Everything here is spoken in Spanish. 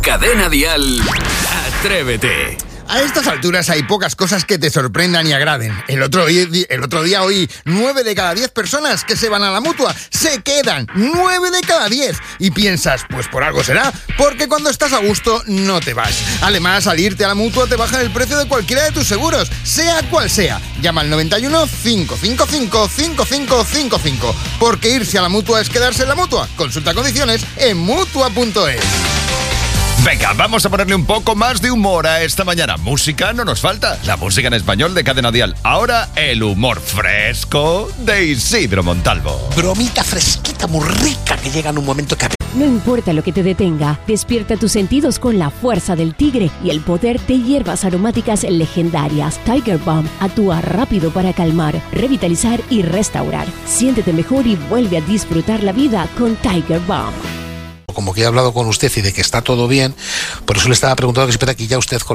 Cadena Dial, Atrévete. A estas alturas hay pocas cosas que te sorprendan y agraden. El otro día oí 9 de cada 10 personas que se van a la Mutua se quedan. 9 de cada 10. Y piensas, pues por algo será, porque cuando estás a gusto no te vas. Además, al irte a la Mutua te bajan el precio de cualquiera de tus seguros, sea cual sea. Llama al 91 555 5555, porque irse a la Mutua es quedarse en la Mutua. Consulta condiciones en Mutua.es. Venga, vamos a ponerle un poco más de humor a esta mañana. Música no nos falta. La música en español de Cadena Dial. Ahora, el humor fresco de Isidro Montalvo. Bromita fresquita, muy rica, que llega en un momento que... No importa lo que te detenga, despierta tus sentidos con la fuerza del tigre y el poder de hierbas aromáticas legendarias. Tiger Balm actúa rápido para calmar, revitalizar y restaurar. Siéntete mejor y vuelve a disfrutar la vida con Tiger Balm. Como que he hablado con usted y de que está todo bien, por eso le estaba preguntando que si espera aquí ya usted con